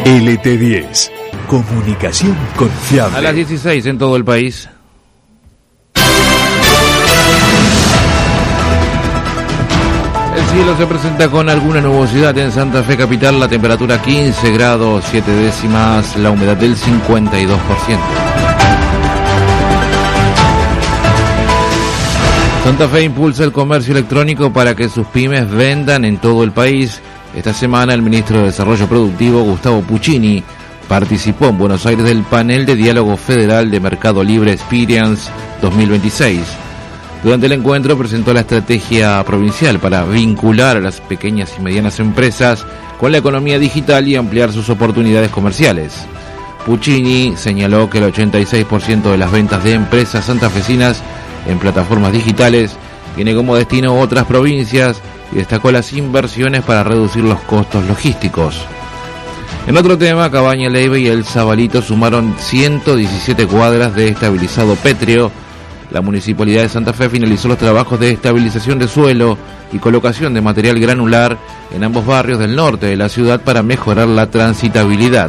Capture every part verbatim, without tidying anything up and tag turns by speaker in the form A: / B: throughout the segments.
A: L T diez. Comunicación confiable.
B: A las dieciséis en todo el país. El cielo se presenta con alguna nubosidad en Santa Fe capital, la temperatura quince grados siete décimas, la humedad del cincuenta y dos por ciento. Santa Fe impulsa el comercio electrónico para que sus pymes vendan en todo el país. Esta semana el ministro de Desarrollo Productivo, Gustavo Puccini, participó en Buenos Aires del panel de diálogo federal de Mercado Libre Experience dos mil veintiséis. Durante el encuentro presentó la estrategia provincial para vincular a las pequeñas y medianas empresas con la economía digital y ampliar sus oportunidades comerciales. Puccini señaló que el ochenta y seis por ciento de las ventas de empresas santafesinas en plataformas digitales tiene como destino otras provincias y destacó las inversiones para reducir los costos logísticos. En otro tema, Cabaña Leiva y El Zabalito sumaron ciento diecisiete cuadras de estabilizado pétreo. La Municipalidad de Santa Fe finalizó los trabajos de estabilización de suelo y colocación de material granular en ambos barrios del norte de la ciudad para mejorar la transitabilidad.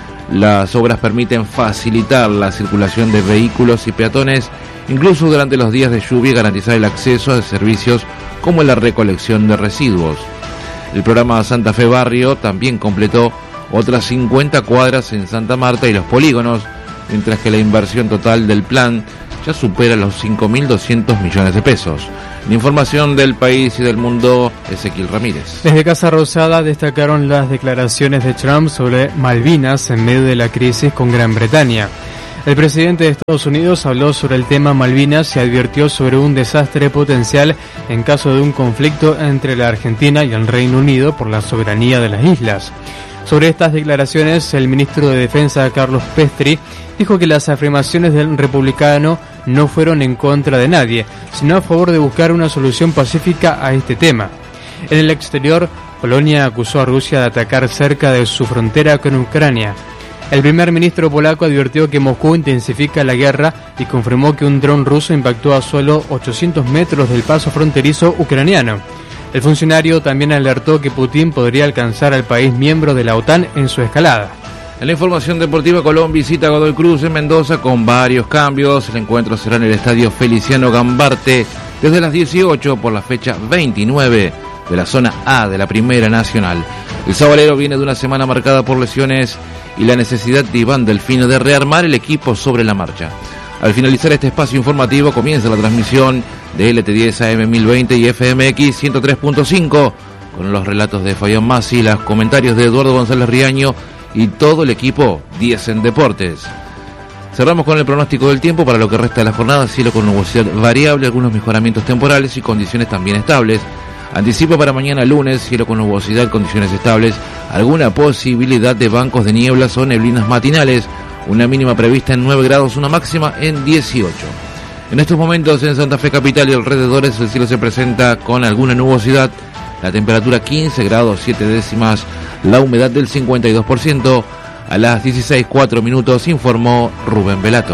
B: Las obras permiten facilitar la circulación de vehículos y peatones, incluso durante los días de lluvia, y garantizar el acceso a servicios como la recolección de residuos. El programa Santa Fe Barrio también completó otras cincuenta cuadras en Santa Marta y los polígonos, mientras que la inversión total del plan ya supera los cinco mil doscientos millones de pesos. La información del país y del mundo, Ezequiel Ramírez.
C: Desde Casa Rosada destacaron las declaraciones de Trump sobre Malvinas en medio de la crisis con Gran Bretaña. El presidente de Estados Unidos habló sobre el tema Malvinas y advirtió sobre un desastre potencial en caso de un conflicto entre la Argentina y el Reino Unido por la soberanía de las islas. Sobre estas declaraciones, el ministro de Defensa, Carlos Pestri, dijo que las afirmaciones del republicano no fueron en contra de nadie, sino a favor de buscar una solución pacífica a este tema. En el exterior, Polonia acusó a Rusia de atacar cerca de su frontera con Ucrania. El primer ministro polaco advirtió que Moscú intensifica la guerra y confirmó que un dron ruso impactó a solo ochocientos metros del paso fronterizo ucraniano. El funcionario también alertó que Putin podría alcanzar al país miembro de la OTAN en su escalada.
B: En la información deportiva, Colón visita a Godoy Cruz en Mendoza con varios cambios. El encuentro será en el estadio Feliciano Gambarte desde las dieciocho por la fecha veintinueve de la zona A de la Primera Nacional. El sabalero viene de una semana marcada por lesiones y la necesidad de Iván Delfino de rearmar el equipo sobre la marcha. Al finalizar este espacio informativo comienza la transmisión de L T diez A M mil veinte y F M X ciento tres punto cinco con los relatos de Fabián Massi, los comentarios de Eduardo González Riaño y todo el equipo diez en Deportes. Cerramos con el pronóstico del tiempo para lo que resta de la jornada. Cielo con nubosidad variable, algunos mejoramientos temporales y condiciones también estables. Anticipo para mañana lunes, cielo con nubosidad, condiciones estables, alguna posibilidad de bancos de nieblas o neblinas matinales, una mínima prevista en nueve grados, una máxima en dieciocho. En estos momentos en Santa Fe capital y alrededores el cielo se presenta con alguna nubosidad, la temperatura quince grados siete décimas, la humedad del cincuenta y dos por ciento. A las dieciséis cuatro minutos informó Rubén Velato.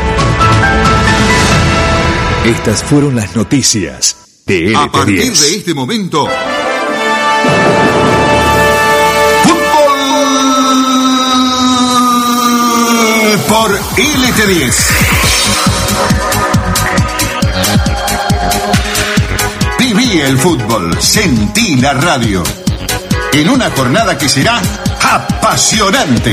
A: Estas fueron las noticias de L T diez.
D: A partir de este momento, fútbol por L T diez. Viví el fútbol, sentí la radio. En una jornada que será apasionante.